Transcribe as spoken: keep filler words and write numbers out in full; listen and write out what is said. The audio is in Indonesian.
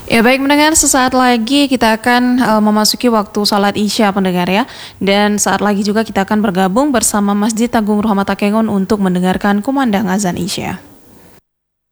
Ya baik mendengar, sesaat lagi kita akan uh, memasuki waktu salat Isya pendengar ya. Dan saat lagi juga kita akan bergabung bersama Masjid Agung Rahmat Takengon untuk mendengarkan kumandang azan Isya.